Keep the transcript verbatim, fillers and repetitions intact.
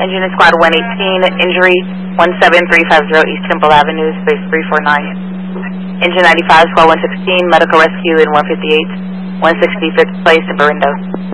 Engine Squad one eighteen, injury one seven three five zero East Temple Avenue, space three four nine. Engine ninety-five, Squad one sixteen, medical rescue in one fifty-eight, one sixty-fifth place in Barindo.